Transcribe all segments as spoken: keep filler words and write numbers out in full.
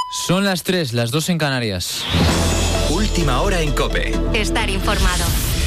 Son las tres, las dos en Canarias. Última hora en COPE. Estar informado.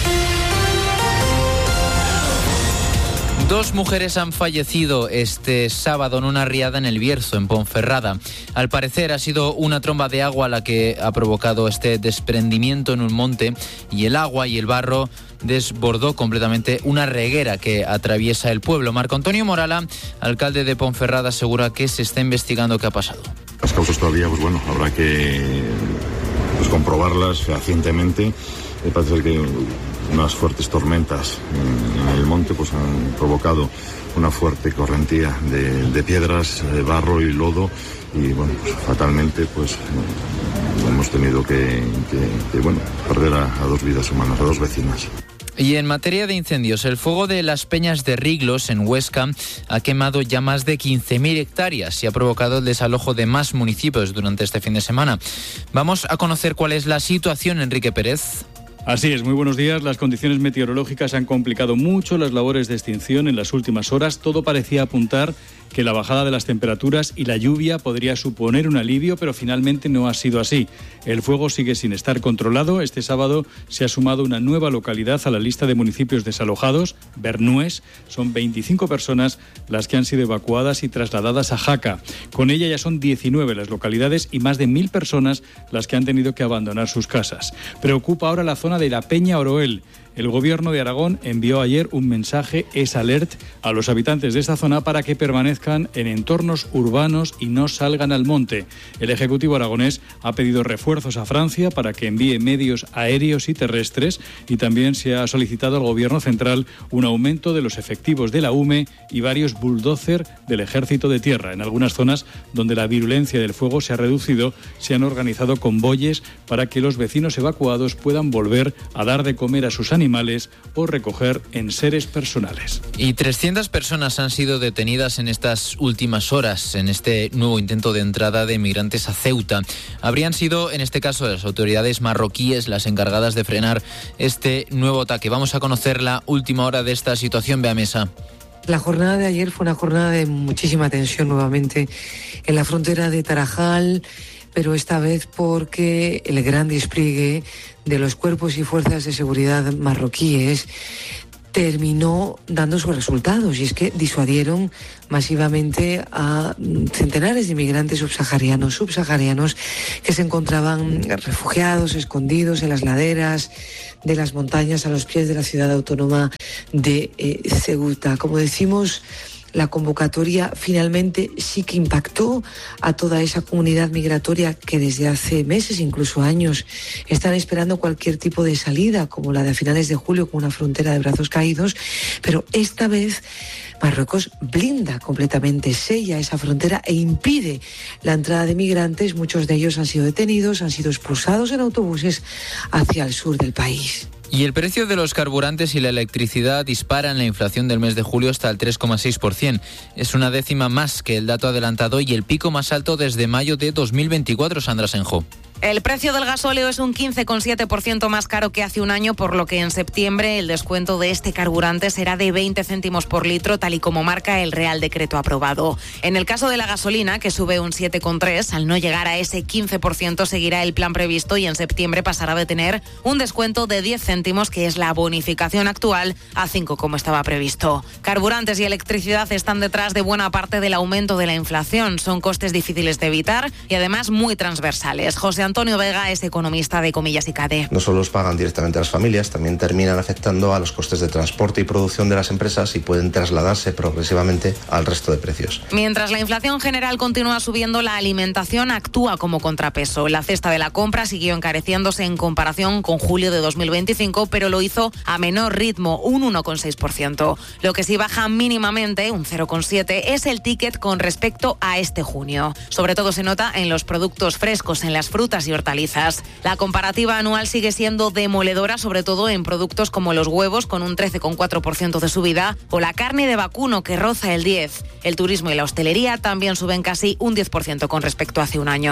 Dos mujeres han fallecido este sábado en una riada en El Bierzo, en Ponferrada. Al parecer ha sido una tromba de agua la que ha provocado este desprendimiento en un monte y el agua y el barro desbordó completamente una reguera que atraviesa el pueblo. Marco Antonio Morala, alcalde de Ponferrada, asegura que se está investigando qué ha pasado. Las causas todavía, pues bueno, habrá que pues, comprobarlas fehacientemente. Me parece que unas fuertes tormentas en, en el monte pues han provocado una fuerte correntía de, de piedras, de barro y lodo y bueno, pues, fatalmente pues eh, hemos tenido que, que, que bueno, perder a, a dos vidas humanas, a dos vecinas. Y en materia de incendios, el fuego de las Peñas de Riglos, en Huesca, ha quemado ya más de quince mil hectáreas y ha provocado el desalojo de más municipios durante este fin de semana. Vamos a conocer cuál es la situación, Enrique Pérez. Así es, muy buenos días. Las condiciones meteorológicas han complicado mucho las labores de extinción en las últimas horas. Todo parecía apuntar que la bajada de las temperaturas y la lluvia podría suponer un alivio, pero finalmente no ha sido así. El fuego sigue sin estar controlado. Este sábado se ha sumado una nueva localidad a la lista de municipios desalojados, Bernués. Son veinticinco personas las que han sido evacuadas y trasladadas a Jaca. Con ella ya son diecinueve las localidades y más de mil personas las que han tenido que abandonar sus casas. Preocupa ahora la zona de la Peña Oroel. El Gobierno de Aragón envió ayer un mensaje Es Alert a los habitantes de esta zona para que permanezcan en entornos urbanos y no salgan al monte. El Ejecutivo aragonés ha pedido refuerzos a Francia para que envíe medios aéreos y terrestres y también se ha solicitado al Gobierno central un aumento de los efectivos de la U M E y varios bulldozer del Ejército de Tierra. En algunas zonas donde la virulencia del fuego se ha reducido, se han organizado convoyes para que los vecinos evacuados puedan volver a dar de comer a sus animales animales o recoger enseres personales. Y trescientas personas han sido detenidas en estas últimas horas en este nuevo intento de entrada de migrantes a Ceuta. Habrían sido, en este caso, las autoridades marroquíes las encargadas de frenar este nuevo ataque. Vamos a conocer la última hora de esta situación. Bea Mesa. La jornada de ayer fue una jornada de muchísima tensión nuevamente en la frontera de Tarajal, pero esta vez porque el gran despliegue de los cuerpos y fuerzas de seguridad marroquíes terminó dando sus resultados, y es que disuadieron masivamente a centenares de inmigrantes subsaharianos, subsaharianos que se encontraban refugiados, escondidos en las laderas de las montañas a los pies de la ciudad autónoma de eh, Ceuta. Como decimos, la convocatoria finalmente sí que impactó a toda esa comunidad migratoria que desde hace meses, incluso años, están esperando cualquier tipo de salida, como la de a finales de julio con una frontera de brazos caídos, pero esta vez Marruecos blinda completamente, sella esa frontera e impide la entrada de migrantes. Muchos de ellos han sido detenidos, han sido expulsados en autobuses hacia el sur del país. Y el precio de los carburantes y la electricidad disparan la inflación del mes de julio hasta el tres coma seis por ciento. Es una décima más que el dato adelantado y el pico más alto desde mayo de dos mil veinticuatro, Sandra Senjo. El precio del gasóleo es un quince coma siete por ciento más caro que hace un año, por lo que en septiembre el descuento de este carburante será de veinte céntimos por litro, tal y como marca el Real Decreto aprobado. En el caso de la gasolina, que sube un siete coma tres por ciento, al no llegar a ese quince por ciento seguirá el plan previsto y en septiembre pasará de tener un descuento de diez céntimos, que es la bonificación actual, a cinco como estaba previsto. Carburantes y electricidad están detrás de buena parte del aumento de la inflación. Son costes difíciles de evitar y además muy transversales. José Antonio Vega es economista de Comillas y Cade. No solo los pagan directamente a las familias, también terminan afectando a los costes de transporte y producción de las empresas y pueden trasladarse progresivamente al resto de precios. Mientras la inflación general continúa subiendo, la alimentación actúa como contrapeso. La cesta de la compra siguió encareciéndose en comparación con julio de dos mil veinticinco, pero lo hizo a menor ritmo, un uno coma seis por ciento. Lo que sí baja mínimamente, un cero coma siete por ciento, es el ticket con respecto a este junio. Sobre todo se nota en los productos frescos, en las frutas y hortalizas. La comparativa anual sigue siendo demoledora, sobre todo en productos como los huevos, con un trece coma cuatro por ciento de subida, o la carne de vacuno, que roza el diez por ciento. El turismo y la hostelería también suben casi un diez por ciento con respecto a hace un año.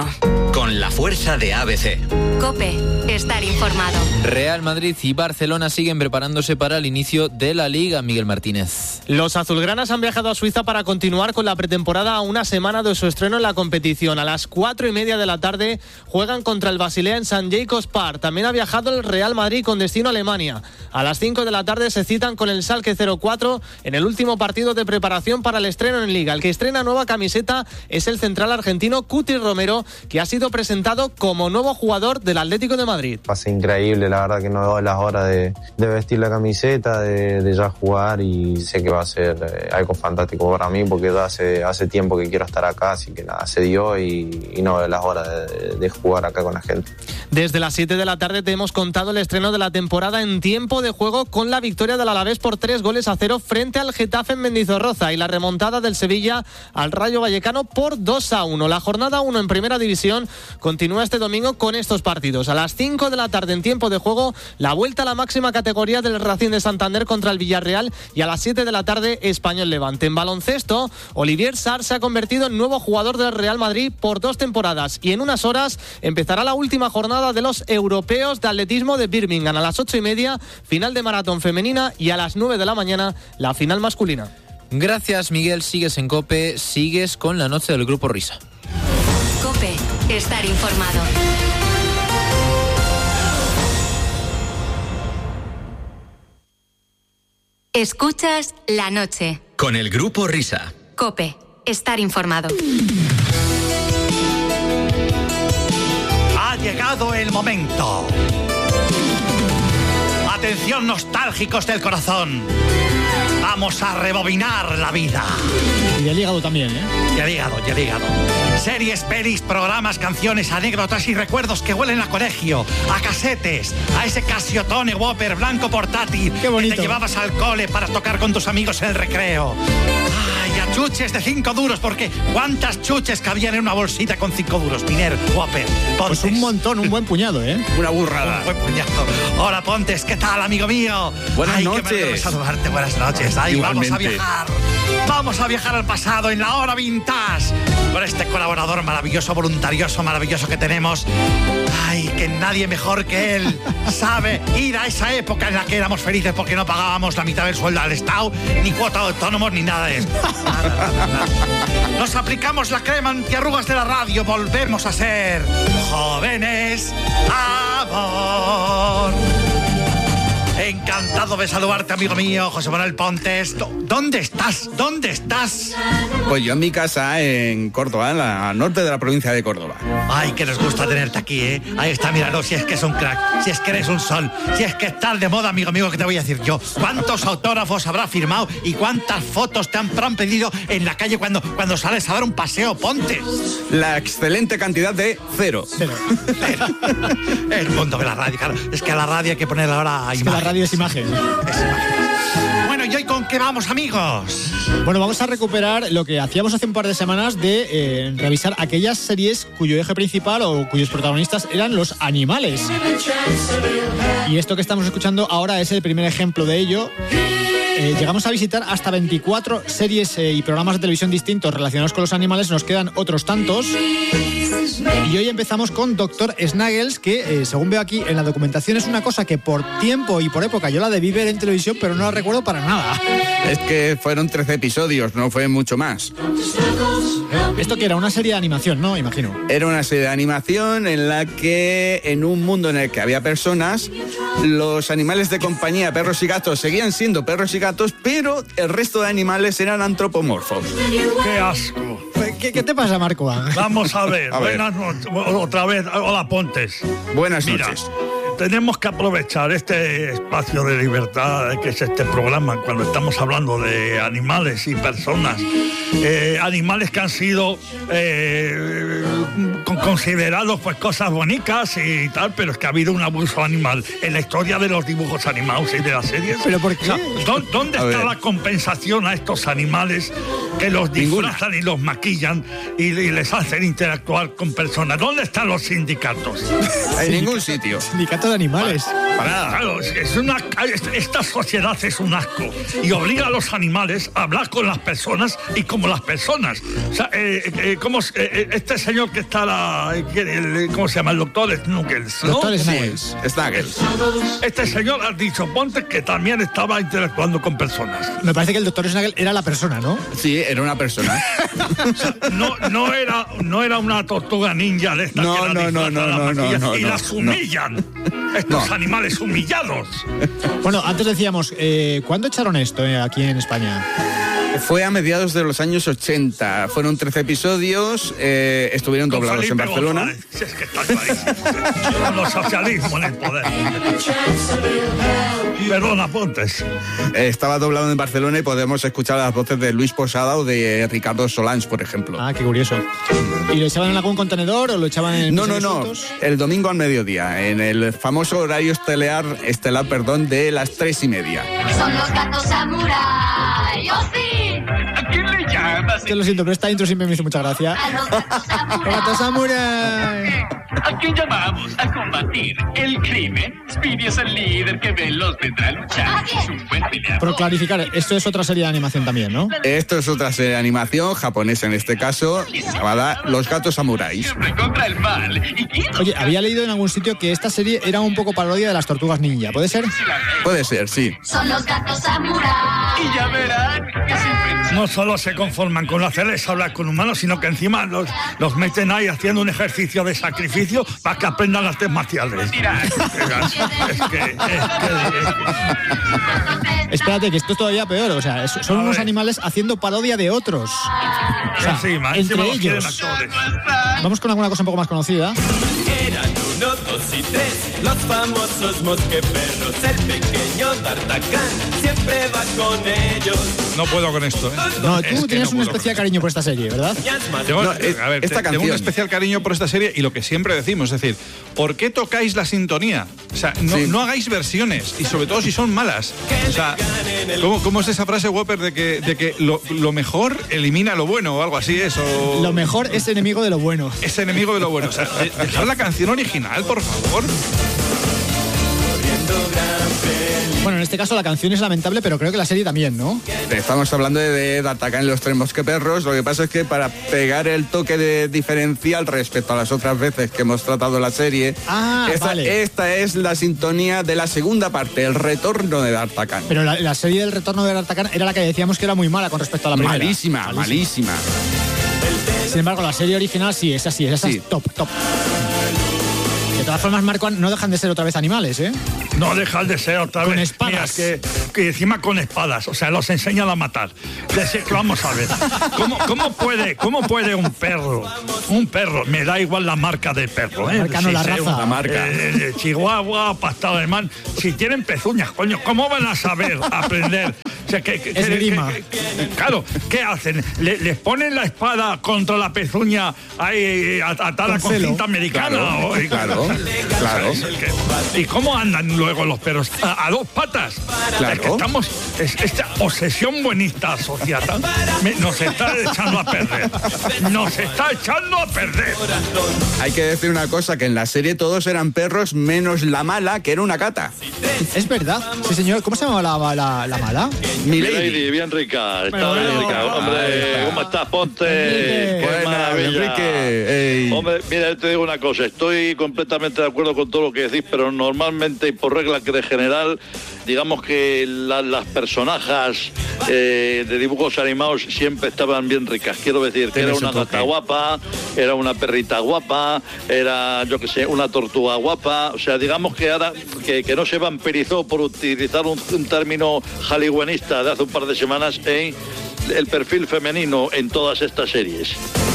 con la fuerza de A B C. COPE, estar informado. Real Madrid y Barcelona siguen preparándose para el inicio de la Liga. Miguel Martínez. Los azulgranas han viajado a Suiza para continuar con la pretemporada a una semana de su estreno en la competición. A las cuatro y media de la tarde juegan contra el Basilea en San Jacobs Park. También ha viajado el Real Madrid con destino a Alemania. A las cinco de la tarde se citan con el Schalke cero cuatro en el último partido de preparación para el estreno en Liga. El que estrena nueva camiseta es el central argentino Cuti Romero, que ha sido presentado como nuevo jugador del Atlético de Madrid. Pasa increíble, la verdad que no doy las horas de, de vestir la camiseta, de, de ya jugar, y sé que va a ser eh, algo fantástico para mí porque ya hace, hace tiempo que quiero estar acá, así que nada, se dio y, y no doy las horas de, de jugar acá con la gente. Desde las siete de la tarde te hemos contado el estreno de la temporada en tiempo de juego con la victoria del Alavés por tres goles a cero frente al Getafe en Mendizorroza y la remontada del Sevilla al Rayo Vallecano por dos a uno. La jornada uno en Primera División continúa este domingo con estos partidos. A las cinco de la tarde en tiempo de juego, la vuelta a la máxima categoría del Racing de Santander contra el Villarreal, y a las siete de la tarde Español Levante. En baloncesto, Olivier Sarr se ha convertido en nuevo jugador del Real Madrid por dos temporadas y en unas horas empezará la última jornada de los europeos de atletismo de Birmingham. A las ocho y media, final de maratón femenina, y a las nueve de la mañana, la final masculina. Gracias, Miguel. Sigues en COPE, sigues con la noche del Grupo Risa. COPE, estar informado. Escuchas La Noche. Con el Grupo Risa. COPE, estar informado. Ha llegado el momento. Atención, nostálgicos del corazón. Vamos a rebobinar la vida. Y el hígado también, ¿eh? Y el hígado, y el hígado. Series, pelis, programas, canciones, anécdotas y recuerdos que huelen a colegio, a casetes, a ese Casiotone Whopper blanco portátil Qué bonito. que te llevabas al cole para tocar con tus amigos en el recreo. Ay, a chuches de cinco duros, porque ¿cuántas chuches cabían en una bolsita con cinco duros? Miner, Whopper, Pontes. Pues un montón, un buen puñado, ¿eh? Una burrada. Un buen puñado. Hola, Pontes, ¿qué tal, amigo mío? Buenas Ay, noches. Qué me alegro de saludarte, buenas noches. Ay, vamos a viajar. Vamos a viajar al pasado en la hora vintage con este colaborador maravilloso, voluntarioso, maravilloso que tenemos. Ay, que nadie mejor que él sabe ir a esa época en la que éramos felices porque no pagábamos la mitad del sueldo al Estado, ni cuota de autónomos, ni nada de eso. Nada, nada, nada. Nos aplicamos la crema antiarrugas de la radio, volvemos a ser jóvenes. Amor. Encantado de saludarte, amigo mío, José Manuel Pontes. ¿Dónde estás? ¿Dónde estás? Pues yo en mi casa en Córdoba, en la norte de la provincia de Córdoba. Ay, que nos gusta tenerte aquí, ¿eh? Ahí está, míralo, si es que es un crack, si es que eres un sol, si es que estás de moda, amigo mío, ¿qué te voy a decir yo? ¿Cuántos autógrafos habrá firmado y cuántas fotos te han, te han pedido en la calle cuando, cuando sales a dar un paseo, Pontes? La excelente cantidad de cero. Cero. Cero. El mundo de la radio, claro. Es que a la radio hay que ponerle ahora a Es que la radio es imagen. Es imagen. Bueno, ¿y hoy con qué vamos, amigos? Bueno, vamos a recuperar lo que hacíamos hace un par de semanas de eh, revisar aquellas series cuyo eje principal o cuyos protagonistas eran los animales. Y esto que estamos escuchando ahora es el primer ejemplo de ello. Eh, llegamos a visitar hasta veinticuatro series eh, y programas de televisión distintos relacionados con los animales. Nos quedan otros tantos. Y hoy empezamos con doctor Snuggles, que eh, según veo aquí en la documentación es una cosa que por tiempo y por época yo la debí ver en televisión, pero no la recuerdo para nada. Es que fueron trece episodios, no fue mucho más. Esto que era una serie de animación, ¿no? Imagino. Era una serie de animación en la que, en un mundo en el que había personas, los animales de compañía, perros y gatos, seguían siendo perros y gatos, pero el resto de animales eran antropomorfos. ¡Qué asco! ¿Qué, qué te pasa, Marco? Vamos a ver, A ver. buenas noches, otra vez, hola Pontes. Buenas Mira, noches. tenemos que aprovechar este espacio de libertad que es este programa cuando estamos hablando de animales y personas. Eh, animales que han sido eh, con- considerados pues cosas bonitas y tal, pero es que ha habido un abuso animal en la historia de los dibujos animados y de las series. ¿Pero por qué? O sea, ¿dó- ¿dónde A está ver. la compensación a estos animales que los disfrazan y los maquillan y, y les hacen interactuar con personas? ¿Dónde están los sindicatos? En ningún sitio. Sindicato de animales. Para nada. Claro, es, es una, esta sociedad es un asco y obliga a los animales a hablar con las personas y como las personas. O sea, eh, eh, ¿cómo, eh, este señor que está, la, el, ¿cómo se llama? El doctor Snuggles, ¿no? Doctor Snuggles. Sí, Snuggles. Este señor ha dicho, ponte que también estaba interactuando con personas. Me parece que el doctor Snuggles era la persona, ¿no? Sí, era una persona. O sea, no, no, era, no era una tortuga ninja de esta no, que la no, no, no, no, no, no, y no, las humillan. No. Estos no. animales humillados. Bueno, antes decíamos, eh, ¿cuándo echaron esto eh, aquí en España? Fue a mediados de los años ochenta. Fueron trece episodios, eh, estuvieron Con doblados Felipe en Barcelona. González. Si es que está clarísimo. Los socialismos en el poder. Perdona, Pontes. Eh, estaba doblado en Barcelona y podemos escuchar las voces de Luis Posada o de Ricardo Solans, por ejemplo. Ah, qué curioso. ¿Y lo echaban en algún contenedor o lo echaban en... No, no, no. Asuntos? El domingo al mediodía, en el famoso horario estelar, estelar perdón, de las tres y media. Son los gatos samurai. ¡Oh, sí! ¿A quién le llamas? Que lo siento, pero esta intro siempre me hizo mucha gracia. A los gatos samurai. ¡Gatos samurai! ¿A quién llamamos? A combatir el crimen. Speedy es el líder que veloz vendrá a luchar. Es un buen peleador. Por clarificar, esto es otra serie de animación también, ¿no? Esto es otra serie de animación, japonesa en este caso, llamada Los Gatos Samuráis. Siempre contra el mal. Oye, había leído en algún sitio que esta serie era un poco parodia de las Tortugas Ninja, ¿puede ser? Puede ser, sí. Son los gatos samurai. Y ya verán que siempre... No solo se conforman con hacerles hablar con humanos, sino que encima los, los meten ahí haciendo un ejercicio de sacrificio para que aprendan artes marciales. Es que, es que, es que... Espérate, que esto es todavía peor. O sea, son unos animales haciendo parodia de otros. O sea, sí, entre ellos. Vamos con alguna cosa un poco más conocida. Eran uno, dos y tres, los famosos mosqueperros. El pequeño D'Artagnan siempre va con ellos. No puedo con esto, ¿eh? No, tú tienes no un especial cariño por esta serie, ¿verdad? Tengo, no, a ver, esta te, tengo un especial cariño por esta serie y lo que siempre decimos, es decir, ¿por qué tocáis la sintonía? O sea, no, sí. no hagáis versiones y sobre todo si son malas. O sea, ¿cómo, cómo es esa frase, Whopper, de que, de que lo, lo mejor elimina lo bueno o algo así es? O... Lo mejor es enemigo de lo bueno. Es enemigo de lo bueno. O sea, dejad la canción original, por favor. Bueno, en este caso la canción es lamentable, pero creo que la serie también, ¿no? Estamos hablando de, de D'Artagnan y los tres mosqueperros. Lo que pasa es que para pegar el toque de diferencial respecto a las otras veces que hemos tratado la serie, ah, esta, vale. esta es la sintonía de la segunda parte, el retorno de D'Artagnan. Pero la, la serie del retorno de D'Artagnan era la que decíamos que era muy mala con respecto a la primera. Malísima, malísima. malísima. Sin embargo, la serie original sí, esa sí, esa sí. es top, top. De todas formas, Marco, no dejan de ser otra vez animales, ¿eh? No dejan de ser otra vez. Con espadas. Mira, que, que encima con espadas, o sea, los enseñan a matar. Decir, vamos a ver, ¿cómo, cómo, puede, ¿cómo puede un perro, un perro, me da igual la marca del perro, ¿eh? La marca, no sí, la sí, raza. La marca. Eh, Chihuahua, pastado de man, si tienen pezuñas, coño, ¿cómo van a saber aprender? O sea, que, que, es que, grima. Que, que, claro, ¿qué hacen? Le, ¿Les ponen la espada contra la pezuña ahí atada con, con cinta americana? Claro, o, claro, claro. ¿Y cómo andan luego los perros? A, a dos patas. Claro. Es que estamos, es, esta obsesión buenista asociada me, nos está echando a perder. Nos está echando a perder. Hay que decir una cosa, que en la serie todos eran perros menos la mala, que era una gata. Es verdad. Sí, señor. ¿Cómo se llamaba la, la, la mala? Milady, bien rica. Está bueno, bien rica. Hombre, ¿cómo estás, Ponte? Qué Buena, maravilla. Enrique. Ey. Hombre, mira, te digo una cosa. Estoy completamente de acuerdo con todo lo que decís, pero normalmente y por regla que de general, digamos que la, las personajes eh, de dibujos animados siempre estaban bien ricas. Quiero decir que era una gata guapa, era una perrita guapa, era, yo que sé, una tortuga guapa. O sea, digamos que ahora que, que no se vampirizó, por utilizar un, un término hollywoodista de hace un par de semanas, en el perfil femenino en todas estas series.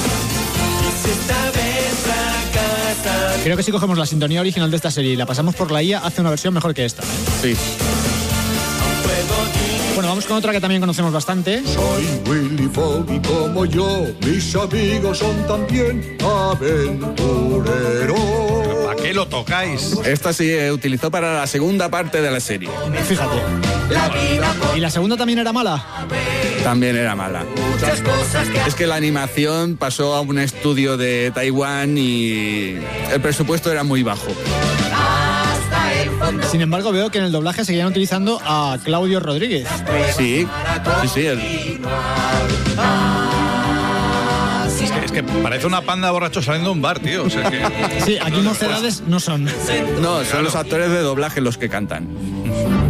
Creo que si cogemos la sintonía original de esta serie y la pasamos por la I A, hace una versión mejor que esta. Sí. Bueno, vamos con otra que también conocemos bastante. Soy Willy Fogg y como yo, mis amigos son también aventureros. ¿Para qué lo tocáis? Esta se utilizó para la segunda parte de la serie. Fíjate. ¿Y la segunda también era mala? También era mala. Es que la animación pasó a un estudio de Taiwán y el presupuesto era muy bajo. Hasta el Sin embargo, veo que en el doblaje seguían utilizando a Claudio Rodríguez. Sí, sí, sí. El... Es que, es que parece una panda de borrachos saliendo de un bar, tío. O sea que... Sí, aquí mocedades no son. No, son los actores de doblaje los que cantan.